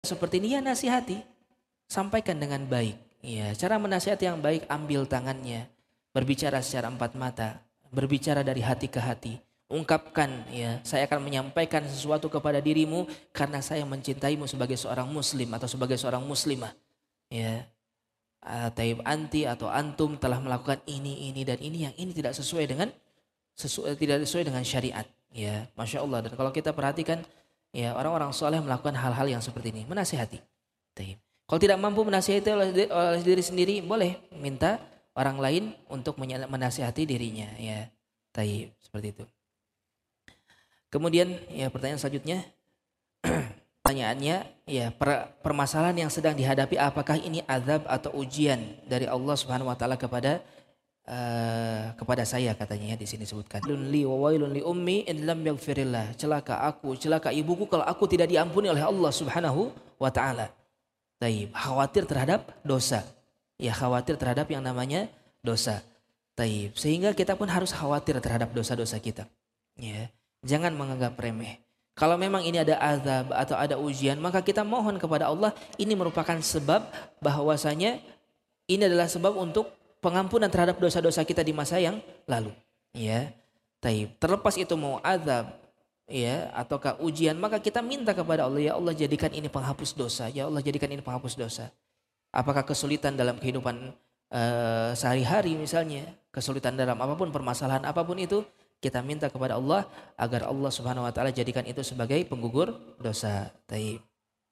seperti ini ya nasihati, sampaikan dengan baik. Ya, cara menasihati yang baik, ambil tangannya, berbicara secara empat mata, berbicara dari hati ke hati. Ungkapkan, ya, saya akan menyampaikan sesuatu kepada dirimu karena saya mencintaimu sebagai seorang muslim atau sebagai seorang muslimah. Ya, taib anti atau antum telah melakukan ini dan ini yang ini tidak sesuai dengan syariat. Ya, masya Allah. Dan kalau kita perhatikan, ya orang-orang soleh melakukan hal-hal yang seperti ini, menasihati. Taib. Kalau tidak mampu menasihati oleh diri sendiri, boleh minta orang lain untuk menasihati dirinya. Ya, taib, seperti itu. Kemudian, ya pertanyaan selanjutnya, pertanyaannya, ya permasalahan yang sedang dihadapi apakah ini azab atau ujian dari Allah Subhanahu Wa Taala kepada saya, katanya di sini sebutkan. Li wa wailun li ummi in lam yaghfirillah. Celaka aku, celaka ibuku kalau aku tidak diampuni oleh Allah Subhanahu wa taala. Taib, khawatir terhadap dosa. Ya, khawatir terhadap yang namanya dosa. Taib, sehingga kita pun harus khawatir terhadap dosa-dosa kita. Ya, jangan menganggap remeh. Kalau memang ini ada azab atau ada ujian, maka kita mohon kepada Allah, ini merupakan sebab bahwasanya ini adalah sebab untuk pengampunan terhadap dosa-dosa kita di masa yang lalu. Ya, taib. Terlepas itu mau azab, ya, ataukah ujian, maka kita minta kepada Allah, ya Allah jadikan ini penghapus dosa, ya Allah jadikan ini penghapus dosa. Apakah kesulitan dalam kehidupan sehari-hari misalnya, kesulitan dalam apapun, permasalahan apapun itu, kita minta kepada Allah agar Allah Subhanahu Wa Taala jadikan itu sebagai penggugur dosa. Taib.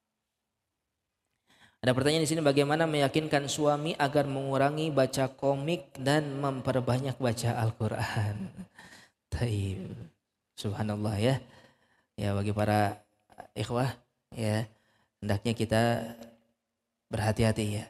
Ada pertanyaan di sini, bagaimana meyakinkan suami agar mengurangi baca komik dan memperbanyak baca Al-Quran. Taib. Subhanallah, ya. Ya, bagi para ikhwah, ya, hendaknya kita berhati-hati, ya.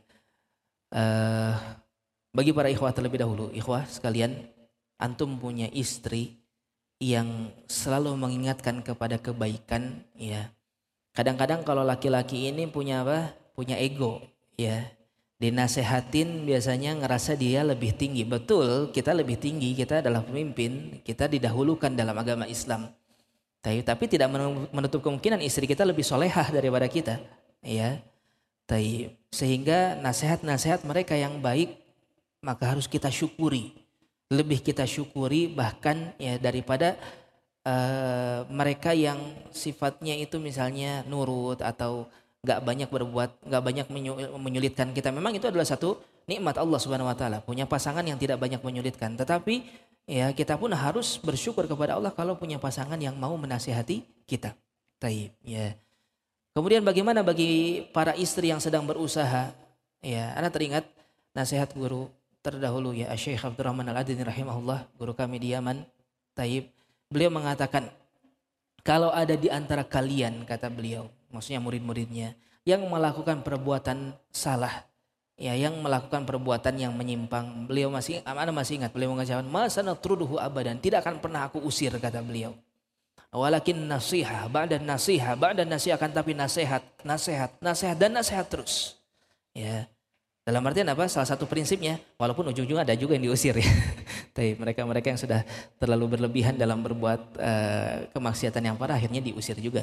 Bagi para ikhwah terlebih dahulu, ikhwah sekalian, antum punya istri yang selalu mengingatkan kepada kebaikan, ya. Kadang-kadang kalau laki-laki ini punya apa? Punya ego, ya. Dinasehatin biasanya ngerasa dia lebih tinggi. Betul, kita lebih tinggi, kita adalah pemimpin, kita didahulukan dalam agama Islam. Tapi tidak menutup kemungkinan istri kita lebih solehah daripada kita, ya. Sehingga nasihat-nasihat mereka yang baik maka harus kita syukuri. Lebih kita syukuri bahkan, ya, daripada mereka yang sifatnya itu misalnya nurut atau gak banyak berbuat, gak banyak menyulitkan kita. Memang itu adalah satu nikmat Allah Subhanahu Wa Taala, punya pasangan yang tidak banyak menyulitkan. Tetapi, ya, kita pun harus bersyukur kepada Allah kalau punya pasangan yang mau menasihati kita. Taib, ya. Kemudian bagaimana bagi para istri yang sedang berusaha? Ya, Anda teringat nasihat guru terdahulu, ya, Syekh Abdurrahman Al-Adini rahimahullah, guru kami di Yaman. Taib. Beliau mengatakan, kalau ada di antara kalian, kata beliau, maksudnya murid-muridnya, yang melakukan perbuatan salah, ya, yang melakukan perbuatan yang menyimpang, Anda masih ingat beliau mengatakan, masa natruduhu abadan, tidak akan pernah aku usir, kata beliau. Walakin nasihat, ba'da nasihat, akan tapi nasihat dan nasihat terus. Ya. Dalam artian apa? Salah satu prinsipnya, walaupun ujung-ujungnya ada juga yang diusir, ya. Tapi mereka yang sudah terlalu berlebihan dalam berbuat kemaksiatan yang parah akhirnya diusir juga.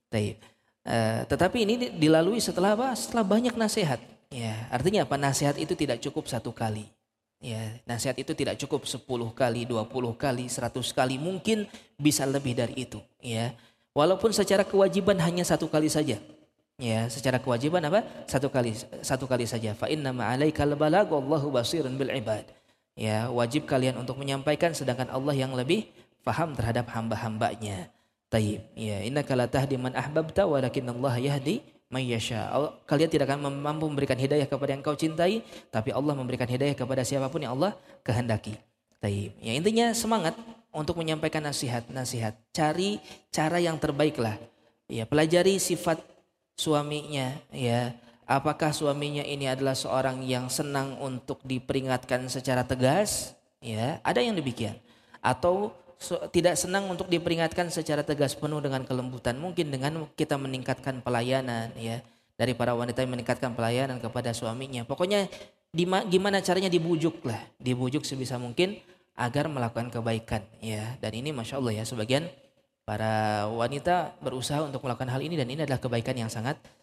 Tetapi ini dilalui setelah apa? Setelah banyak nasihat. Ya, artinya apa? Nasihat itu tidak cukup satu kali. Ya, nasihat itu tidak cukup 10 kali, 20 kali, 100 kali, mungkin bisa lebih dari itu. Ya, walaupun secara kewajiban hanya satu kali saja. Ya, secara kewajiban apa? Satu kali saja. Fa inna ma'alaikal balagh wallahu basirun bil ibad. Ya, wajib kalian untuk menyampaikan sedangkan Allah yang lebih faham terhadap hamba-hambanya. Taib. Ya, innaka la tahdi man ahbabta walakinnallaha yahdi may yasha. Kalian tidak akan mampu memberikan hidayah kepada yang kau cintai, tapi Allah memberikan hidayah kepada siapapun yang Allah kehendaki. Taib. Ya, intinya semangat untuk menyampaikan nasihat. Cari cara yang terbaik lah. Ya, pelajari sifat suaminya, ya. Apakah suaminya ini adalah seorang yang senang untuk diperingatkan secara tegas? Ya, ada yang demikian. Atau tidak senang untuk diperingatkan secara tegas penuh dengan kelembutan. Mungkin dengan kita meningkatkan pelayanan, ya. Dari para wanita yang meningkatkan pelayanan kepada suaminya. Pokoknya gimana caranya dibujuk lah. Dibujuk sebisa mungkin agar melakukan kebaikan, ya. Dan ini Masya Allah, ya, sebagian para wanita berusaha untuk melakukan hal ini dan ini adalah kebaikan yang sangat